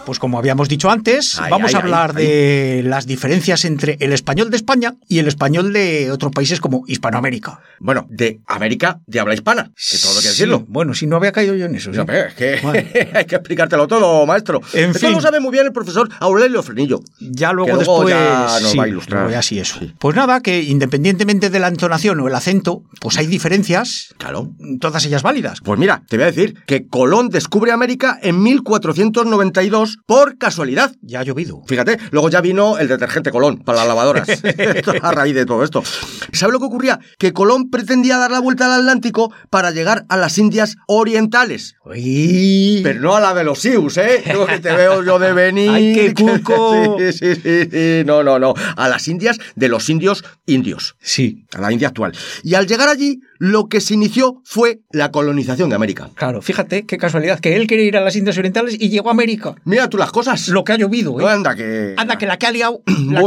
Pues como habíamos dicho antes, vamos a hablar de las diferencias entre el español de España y el español de otros países como Hispanoamérica. Bueno, de América de habla hispana, que todo hay que decirlo. Bueno, si no había caído yo en eso. ¿Sí? No, es que hay que explicártelo todo, maestro. Esto lo sabe muy bien el profesor Aurelio Frenillo. Ya luego después ya nos va a ilustrar. Así eso. Sí. Pues nada, que independientemente de la entonación o el acento, pues hay diferencias. Claro. Todas ellas válidas. Pues mira, te voy a decir que Colón descubre América en 1492 por casualidad. Ya ha llovido. Fíjate, luego ya vino el detergente Colón para las lavadoras. A raíz de todo esto. ¿Sabe lo que ocurría? Que Colón pretendía dar la vuelta al Atlántico para llegar a las Indias Orientales. Uy. Pero no a la de los Sius, ¿eh? Lo que te veo yo de venir. ¡Ay, qué cuco! Sí. No. A las Indias de los indios. Sí. A la India actual. Y al llegar allí, lo que se inició fue la colonización de América. Claro, fíjate qué casualidad, que él quería ir a las Indias Orientales y llegó a América. Mira tú las cosas. Lo que ha llovido, ¿eh? No, anda que la que ha liado.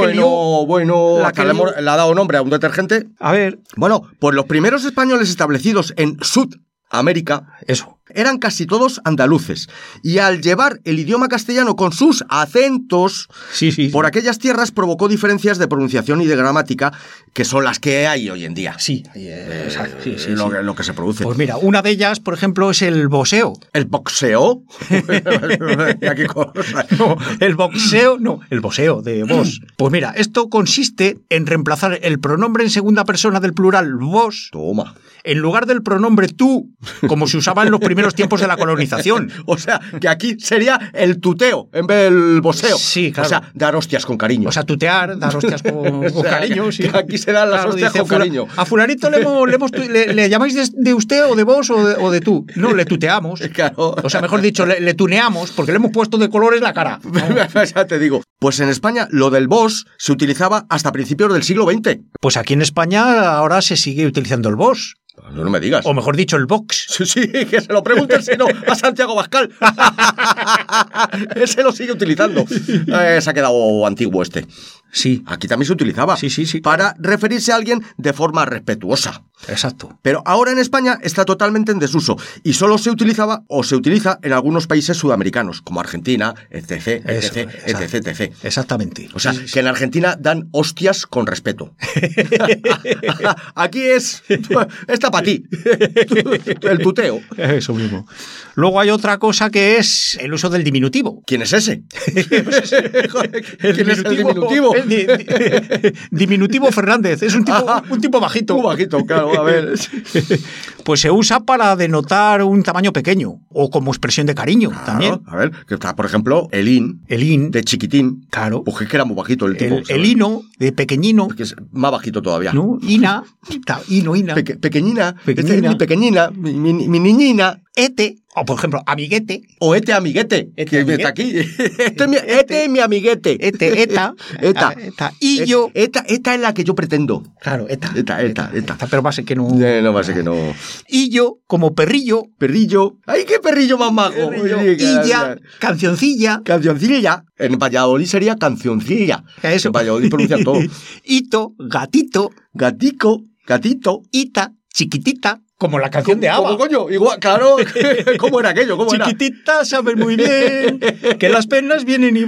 Le ha dado nombre a un detergente. A ver. Bueno, pues los primeros españoles establecidos en Sudamérica. Eso. Eran casi todos andaluces, y al llevar el idioma castellano con sus acentos por aquellas tierras provocó diferencias de pronunciación y de gramática que son las que hay hoy en día. Sí, exacto. Lo que se produce. Pues mira, una de ellas, por ejemplo, es el boxeo. ¿El boxeo? ¿Qué cosa? No, el boxeo, no, el boxeo de vos. Pues mira, esto consiste en reemplazar el pronombre en segunda persona del plural vos. Toma. En lugar del pronombre tú, como se usaba en los primeros tiempos de la colonización. O sea, que aquí sería el tuteo en vez del boseo. Sí, claro. O sea, dar hostias con cariño. O sea, tutear, dar hostias con cariño. Sí. Que aquí serán las hostias con cariño. A fulanito le llamáis de usted o de vos o de tú. No, le tuteamos. Claro. O sea, mejor dicho, le tuneamos porque le hemos puesto de colores la cara. Ya te digo. Pues en España lo del vos se utilizaba hasta principios del siglo XX. Pues aquí en España ahora se sigue utilizando el vos. No me digas. O mejor dicho, el box. Sí, que se lo pregunten si no a Santiago Bascal. Ese lo sigue utilizando. Se ha quedado antiguo este. Sí. Aquí también se utilizaba. Sí. Para referirse a alguien de forma respetuosa. Exacto. Pero ahora en España está totalmente en desuso y solo se utilizaba o se utiliza en algunos países sudamericanos, como Argentina, etc. Exactamente. O sea, que en Argentina dan hostias con respeto. Aquí está para ti. El tuteo. Eso mismo. Luego hay otra cosa que es el uso del diminutivo. ¿Quién es ese? ¿Quién es el diminutivo? Diminutivo Fernández. Es un tipo bajito. Muy bajito, claro. A ver. Pues se usa para denotar un tamaño pequeño o como expresión de cariño también. A ver, que está, por ejemplo, Elín de chiquitín. Claro. Pues es que era muy bajito el tipo. Elino de pequeñino. Que es más bajito todavía. No, Ina. Pequeñina. Mi pequeñina. Mi niñina. Ete. O, por ejemplo, amiguete. O amiguete. Que está aquí. Este es mi amiguete. Eta. Y yo. Esta es la que yo pretendo. Claro, eta. Pero va a ser que no. No va a ser que no. Y yo, como perrillo. ¡Ay, qué perrillo más majo! Y ya, cancioncilla. En Valladolid sería cancioncilla. Eso. En Valladolid pronuncian todo. Hito, gatito. Gatito. Ita, chiquitita. Como la canción de ABBA. ¿Cómo coño? Igual, claro. ¿Cómo era aquello? ¿Cómo era? Chiquitita, sabes muy bien que las penas vienen y